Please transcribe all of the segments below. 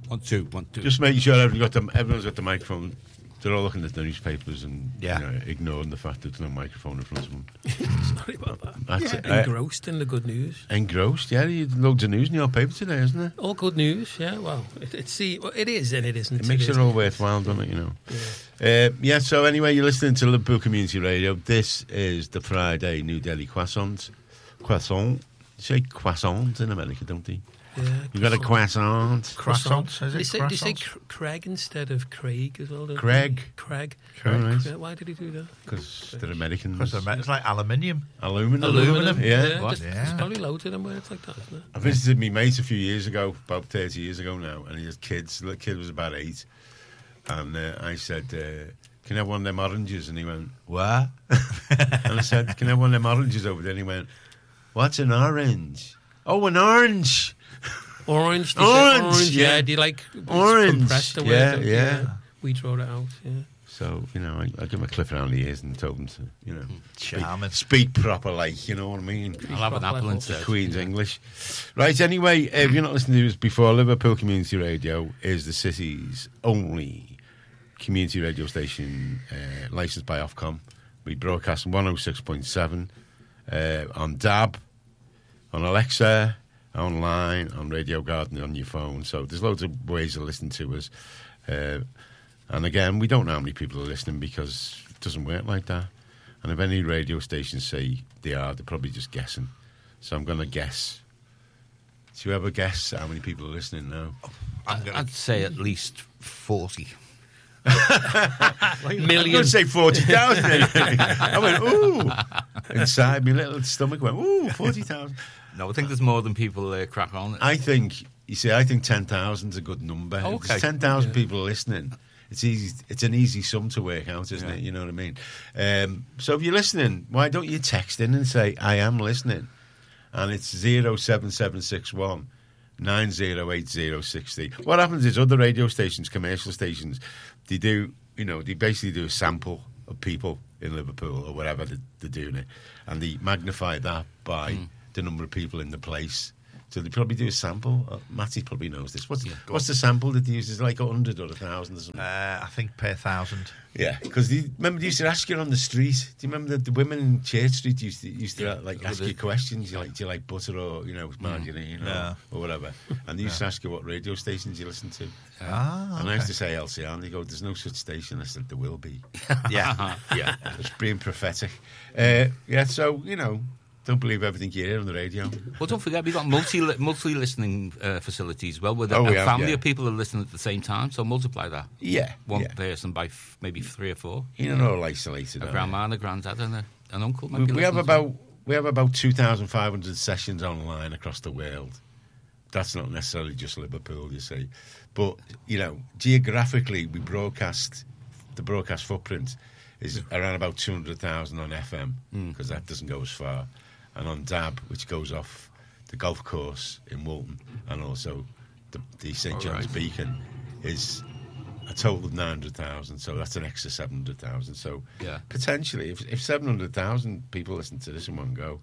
1, 2, 1, 2. Just making sure everyone's got the microphone. They're all looking at the newspapers and ignoring the fact that there's no microphone in front of them. Sorry about that. That's it. Engrossed in the good news. Engrossed, yeah. You had loads of news in your paper today, isn't it? All good news, yeah. Well, it is and it isn't. It makes it all worthwhile, doesn't it, you know? So anyway, you're listening to Liverpool Community Radio. This is the Friday New Delhi Croissant. You say croissant in America, don't they? Yeah. You got a croissant. Croissant, They say Craig instead of Craig as well. Craig. Craig. Right. Why did he do that? Because they're Americans. It's like aluminium. Aluminum. Yeah. There's probably loads of them words like that, isn't it? I visited my mate a few years ago, about 30 years ago now, and he had kids. The kid was about 8. And I said, can I have one of them oranges? And he went, what? And I said, can I have one of them oranges over there? And he went, what's an orange? Oh, an orange. Orange. Yeah. Do you like orange? Compressed the word, yeah. We draw it out, yeah. So, you know, I give him a clip around the ears and told him to, you know, charming. Speak proper, like, you know what I mean? I'll have an apple instead. Queen's English. Right, anyway, if you're not listening to us before, Liverpool Community Radio is the city's only community radio station licensed by Ofcom. We broadcast on 106.7 on DAB, on Alexa, online, on Radio Garden, on your phone. So there's loads of ways to listen to us. And again, we don't know how many people are listening because it doesn't work like that. And if any radio stations say they're probably just guessing. So I'm going to guess. Do you ever guess how many people are listening now? I'd say at least 40. I'm going to say 40,000. I went, ooh. Inside my little stomach went, ooh, 40,000. No, I think there's more than people crack on. I think 10,000 is a good number. Okay. If there's 10,000 people are listening, it's easy. It's an easy sum to work out, isn't it? You know what I mean? So if you're listening, why don't you text in and say, I am listening? And it's 07761 908060. What happens is other radio stations, commercial stations, they basically do a sample of people in Liverpool or wherever they're doing it, and they magnify that by the number of people in the place. So they probably do a sample. Matty probably knows this. What's the sample that they use? Is it like 100 or 1,000 or something? I think per 1,000. Yeah, because they used to ask you on the street. Do you remember that the women in Church Street used to ask you questions? Do you like butter or margarine or whatever? And they used to ask you what radio stations you listen to. And I used to say LCR, and they go, "There's no such station." I said, "There will be." Yeah. It's being prophetic. So don't believe everything you hear on the radio. Well, don't forget, we've got multi-listening facilities as well, with a family of people that listen at the same time, so multiply that. Yeah. One person by maybe 3 or 4. You're not all isolated. A grandma and a granddad and an uncle. We have about 2,500 sessions online across the world. That's not necessarily just Liverpool, you see. But, geographically, the broadcast footprint is around about 200,000 on FM, because that doesn't go as far. And on DAB, which goes off the golf course in Walton, and also the St John's Beacon, is a total of 900,000. So that's an extra 700,000. So potentially, if 700,000 people listen to this in one go,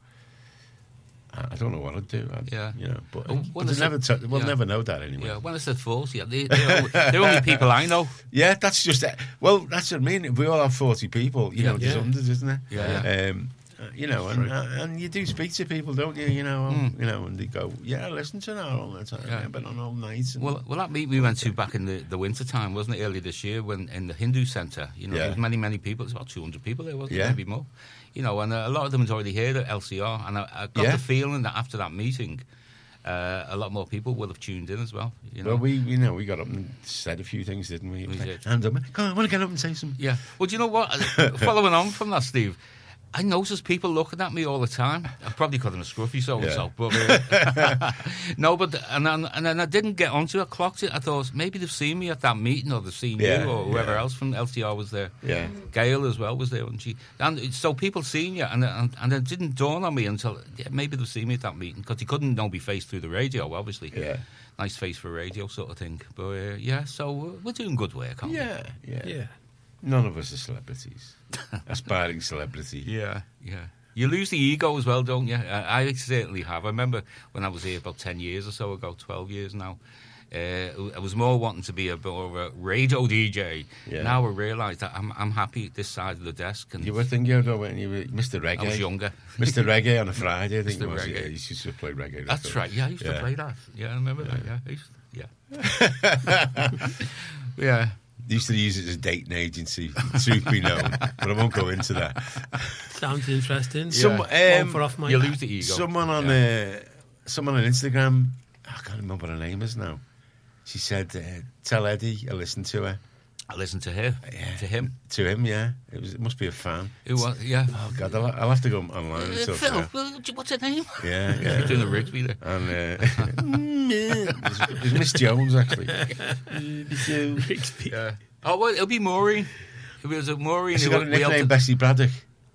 I don't know what I'd do. But we'll never know that anyway. Yeah, when I said 40, they're only people I know. Yeah, that's just it. Well, that's what I mean. If we all have 40 people, there's hundreds, isn't there? Yeah. And you do speak to people, don't you? And they go, listen to that all the time. Yeah, but on all nights. Well, that meet we went to back in the winter time, wasn't it? Earlier this year, when in the Hindu Centre, there was many people. There's about 200 people there, wasn't there? Maybe more. And a lot of them had already heard of LCR, and I got the feeling that after that meeting, a lot more people would have tuned in as well. Well, we got up and said a few things, didn't we? We did. And come on, I want to get up and say something. Yeah. Well, do you know what? Following on from that, Steve, I notice people looking at me all the time. I probably call them a scruffy so-and-so. But, and then I didn't get onto it. I clocked it. I thought, maybe they've seen me at that meeting, or they've seen you, or whoever else from LCR was there. Yeah. Gail as well was there, wasn't she? And so people seen you, and it didn't dawn on me until, maybe they've seen me at that meeting, because they couldn't know me face through the radio, obviously. Yeah. Nice face for radio sort of thing. But, so we're doing good work, aren't we? Yeah. None of us are celebrities. Aspiring celebrity. Yeah. You lose the ego as well, don't you? I certainly have. I remember when I was here about 10 years or so ago, 12 years now, I was more wanting to be a radio DJ. Yeah. Now I realise that I'm happy at this side of the desk. And you were thinking, though, when you were Mr. Reggae. I was younger. Mr. Reggae on a Friday, I think Mr. it was. Reggae. Yeah, you used to play reggae. That's right. Yeah, I used to play that. Yeah, I remember that. Yeah. Yeah. They used to use it as a dating agency, truth be known, but I won't go into that. Sounds interesting. You lose the ego. Someone on Instagram, I can't remember what her name is now. She said, "Tell Eddie I listened to her." I listened to her. Yeah. To him. To him, yeah. It must be a fan. Who was? Yeah. Oh God, I'll have to go online. And Phil, what's her name? Yeah. You're doing the Rigsby there. And it was Miss Jones actually. Rigsby. Yeah. Oh well, it'll be Maureen. It was a Maureen. She got a nickname, Bessie Braddock.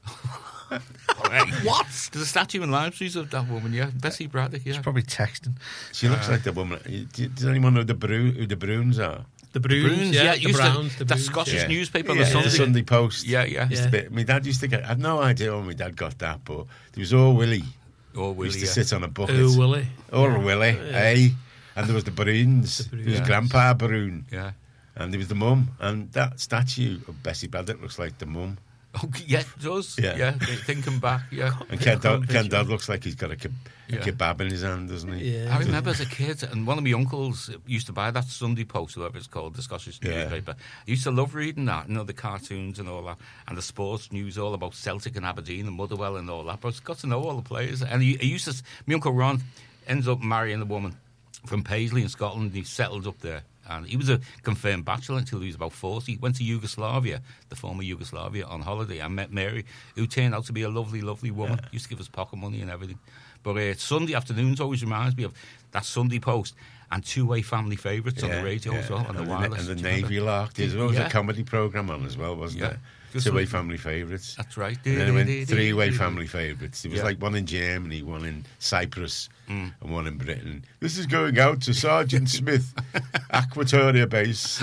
What? There's a statue in Lime Street of that woman, yeah. Bessie Braddock, yeah. She's probably texting. She looks like the woman. Does anyone know who the Bruins are? The Bruins, yeah. The Browns. That Scottish newspaper on the Sunday Post. Yeah. My dad used to get... I had no idea when my dad got that, but there was Willie. Willie, used to sit on a bucket. Willie. Willie, eh? And there was the Bruins. There was Grandpa Broon. Yeah. And there was the mum. And that statue of Bessie Braddock looks like the mum. Oh, yeah, it does. Yeah. Thinking back, yeah. And Ken Dodd looks like he's got a kebab in his hand, doesn't he? Yeah. I remember as a kid, and one of my uncles used to buy that Sunday Post, whatever it's called, the Scottish newspaper. I used to love reading that, the cartoons and all that, and the sports news all about Celtic and Aberdeen and Motherwell and all that. But I got to know all the players. And he used to... My Uncle Ron ends up marrying a woman from Paisley in Scotland. He settled up there. And he was a confirmed bachelor until he was about 40. He went to Yugoslavia, the former Yugoslavia, on holiday. I met Mary, who turned out to be a lovely, lovely woman. Yeah. Used to give us pocket money and everything. But Sunday afternoons always reminds me of that Sunday Post and two-way family favourites on the radio as well, on the wireless. And the Navy Lark. There was a comedy programme on as well, wasn't there? Two-way family favourites. That's right. And then it went three-way family favourites. There was like one in Germany, one in Cyprus, and one in Britain. This is going out to Sergeant Smith, Aquatoria Base.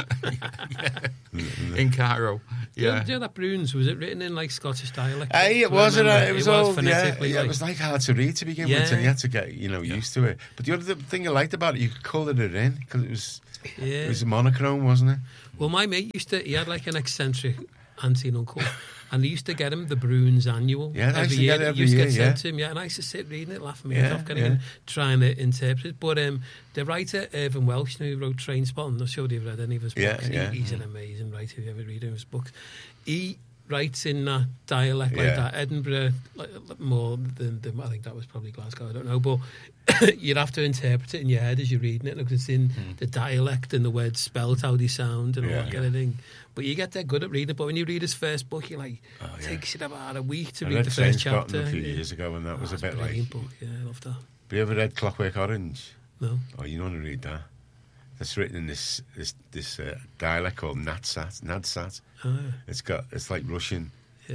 In Cairo. Yeah. Do you know that Bruins, was it written in like Scottish dialect? It was all phonetically. It was like hard to read to begin with, and you had to get used to it. But the other thing I liked about it, you could colour it in because it was a monochrome, wasn't it? Well, my mate he had like an eccentric auntie and uncle, and they used to get him the Bruins Annual every year. It used to get sent to him, and I used to sit reading it, laughing me off, trying to interpret it. But the writer Irvin Welsh, who wrote Trainspotting, I'm not sure if you've read any of his books. He's an amazing writer. If you ever read his books, he writes in that dialect like that. Edinburgh, more than I think that was probably Glasgow. I don't know, but you'd have to interpret it in your head as you're reading it because it's in the dialect and the words spelt how they sound and all that kind of thing. But you get that good at reading. But when you read his first book, you're like, it takes you about a week to read the first chapter. A few years ago, and that was a bit like. Book. Yeah, I love that. Have you ever read Clockwork Orange? No. Oh, you want to read that? That's written in this dialect called Nadsat. Oh, yeah. It's like Russian,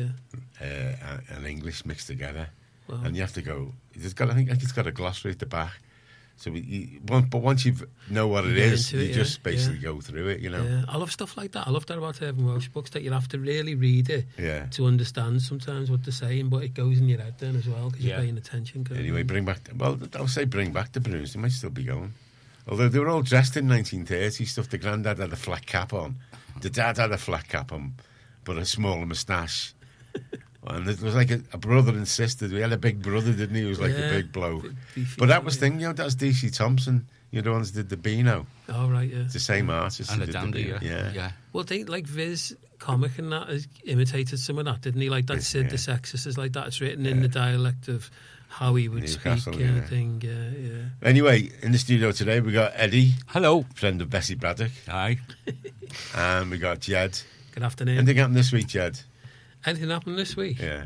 and English mixed together, and you have to go. I think it's got a glossary at the back. So, but once you know what it is, you just basically go through it, Yeah, I love stuff like that. I love that about Irvin Welsh books, that you have to really read it to understand sometimes what they're saying, but it goes in your head then as well because you're paying attention. Anyway, I'll say bring back the Bruins. They might still be going. Although they were all dressed in 1930 stuff. The granddad had a flat cap on. The dad had a flat cap on, but a smaller moustache. And it was like a brother and sister. We had a big brother, didn't he? He was like a big bloke. But that was thing, that's DC Thompson. You're the ones that did the Beano. Oh, right, yeah. It's the same artist. And the Dandy, yeah. Well, like Viz Comic and that has imitated some of that, didn't he? Like that Sid the Sexist is like that. It's written in the dialect of how he would speak, kind of thing. Yeah. Anyway, in the studio today, we got Eddie. Hello. Friend of Bessie Braddock. Hi. And we got Jed. Good afternoon. Anything happened this week, Jed? Anything happened this week? Yeah.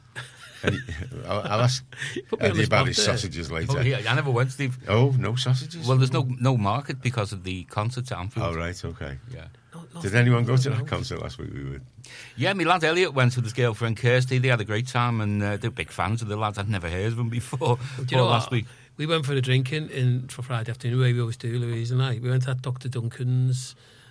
I'll ask Eddie about his sausages later. Oh, yeah, I never went, Steve. Oh, no sausages? Well, there's no market because of the concert at Anfield. Oh, right, okay. Yeah. Did anyone go to that concert last week? Yeah, my lad Elliot went with his girlfriend Kirsty. They had a great time, and they're big fans of the lads. I'd never heard of them before. Last week. We went for a drinking for Friday afternoon, the way we always do, Louise and I. We went at Dr. Duncan's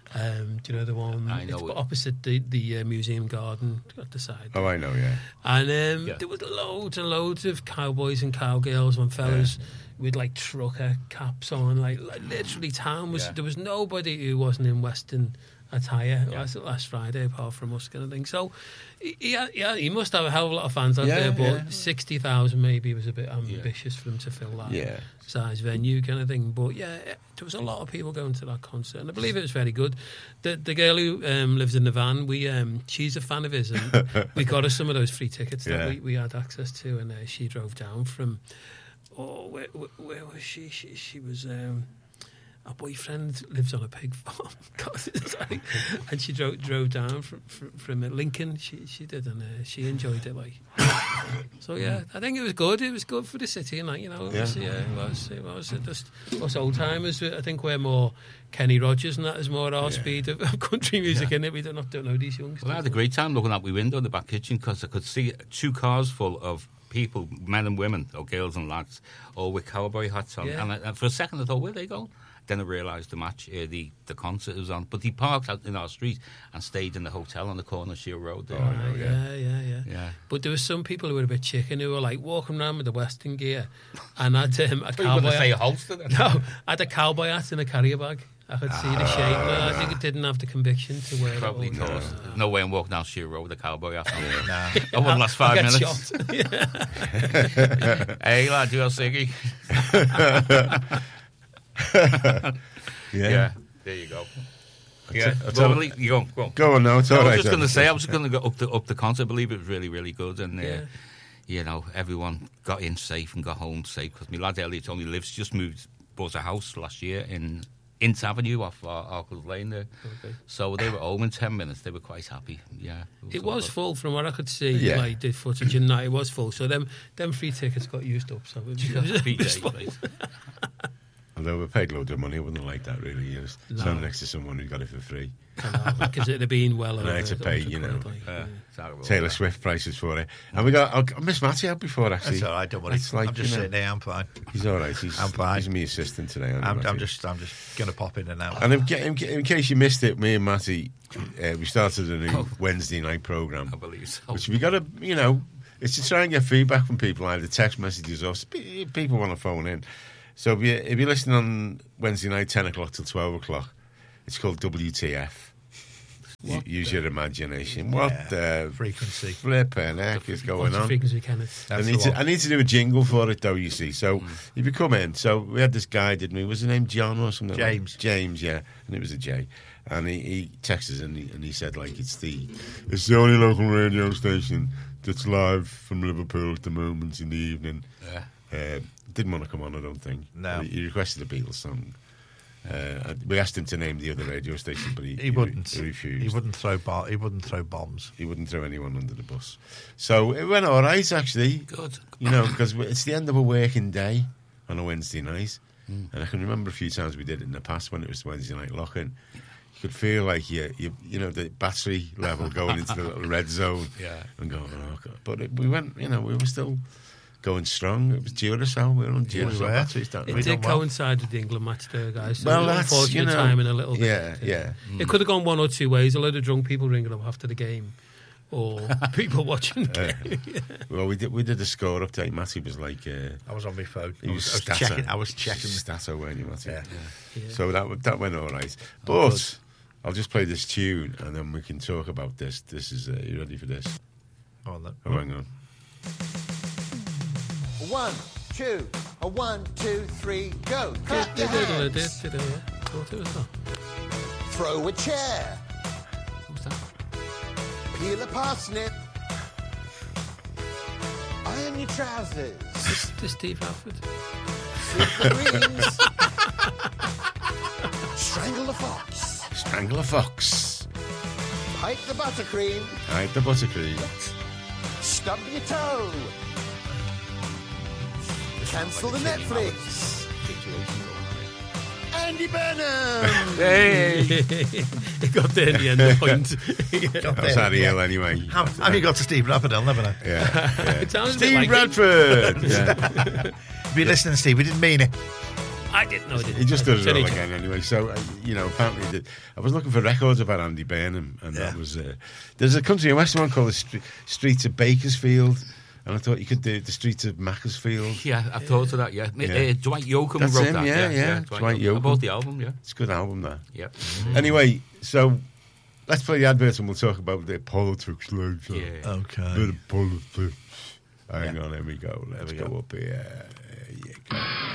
Do you know the one? I know it's opposite the museum garden at the side. Oh, I know, yeah. And there was loads and loads of cowboys and cowgirls and fellas with like trucker caps on. Like literally, town was there was nobody who wasn't in Western attire last Friday apart from us, kind of thing. So he must have a hell of a lot of fans out there, but 60,000 maybe was a bit ambitious for him to fill that size venue, kind of thing. But there was a lot of people going to that concert, and I believe it was very good. The girl who lives in the van, she's a fan of his, and we got her some of those free tickets that we had access to, and she drove down from where was she? She was our boyfriend lives on a pig farm, and she drove down from Lincoln. She did, and she enjoyed it. Like, so I think it was good. It was good for the city, and it was just us old timers. I think we're more Kenny Rogers, and that is more our speed of country music, in it. We don't know these youngsters. Well, I had a great time looking out my window in the back kitchen because I could see 2 cars full of people, men and women, or girls and lads, all with cowboy hats on. And for a second I thought, where they go? Then I realised the match, the concert was on. But he parked out in our street and stayed in the hotel on the corner of Shield Road there. Yeah. But there were some people who were a bit chicken who were like walking around with the Western gear and had a cowboy hat. Say a holster then? No, had a cowboy hat in a carrier bag. I could see the shape. I think it didn't have the conviction to wear probably it. Probably no way I'm walking down Shield Road with a cowboy hat on. I wouldn't last 5 minutes. Hey lad, you are Siggy. There you go. Go on now. It's all right. I was just going to say, I was going to go up the concert. I believe it was really, really good, and everyone got in safe and got home safe. Because my lad Elliot only bought a house last year in Ince Avenue off Arkles Lane there. Okay. So they were home in 10 minutes. They were quite happy. Yeah, it was full from what I could see. Like the footage and that, it was full. So them free tickets got used up. So it was full. Although we paid loads of money, I wouldn't like that really. You just stand next to someone who got it for free. Because it'd have been well over. And I had to pay, Taylor Swift prices for it. And we got Miss Matty out before, actually. That's all right, don't worry. I'm just sitting there, I'm fine. He's all right. I'm fine. He's my assistant today. I'm just going to pop in and out. And in case you missed it, me and Matty, we started a new Wednesday night programme. I believe so. Which we got to, it's to try and get feedback from people, either text messages or people want to phone in. So if you're listening on Wednesday night, 10 o'clock till 12 o'clock, it's called WTF. Use your imagination. What the frequency? Flipping heck is going on? Frequency, Kenneth. I need to do a jingle for it, though, you see. So if you come in, so we had this guy, didn't we? Was his name John or something? James, yeah. And it was a J. And he texted us and he said, like, it's the only local radio station that's live from Liverpool at the moment in the evening. Yeah. Didn't want to come on, I don't think. No. He requested a Beatles song. We asked him to name the other radio station, but he wouldn't. He refused. He wouldn't throw bombs. He wouldn't throw anyone under the bus. So it went all right, actually. Good. Because it's the end of a working day on a Wednesday night. And I can remember a few times we did it in the past when it was Wednesday night lock-in. You could feel like the battery level going into the little red zone. Yeah. And going, oh God. But we went, we were still going strong. It was Duracell. We were on Duracell batteries. It did coincide with the England match there, guys. So well, that's unfortunate timing a little bit. Yeah. It could have gone one or two ways. A load of drunk people ringing up after the game, or people watching the game. Well, we did the score update. Matty was like, I was on my phone. I was checking Stato, weren't you, Matty? Yeah. So that went all right. But I'll just play this tune and then we can talk about this. This is you ready for this? Oh, hang on. 1, 2, 1, 2, 3, go. Clap your hands. Throw a chair. What's that? Peel a parsnip. Iron your trousers. This Steve Alford. Sweep the greens. Strangle a fox. Strangle a fox. Pipe the buttercream. Pipe the buttercream. Stub your toe. Cancel the Netflix. Andy Burnham. Hey, he got there in the end. The point. That was Harry Hill anyway. Have you got to Steve Bradford? I'll never know. Yeah. It sounds Steve like Bradford. If you're listening, Steve, we didn't mean it. I didn't know. He just does it all again anyway. So, apparently, I was looking for records about Andy Burnham, and that was... there's a country and western one called the Streets of Bakersfield, and I thought you could do the Streets of Macclesfield. Yeah, I've thought of that, Dwight Yoakam wrote him, that. Dwight Yoakam. I bought the album, It's a good album, that. Yep. Anyway, so... let's play the advert and we'll talk about the politics later. Yeah. Okay. Bit of politics. Hang on, here we go. Let's go up here. There you go.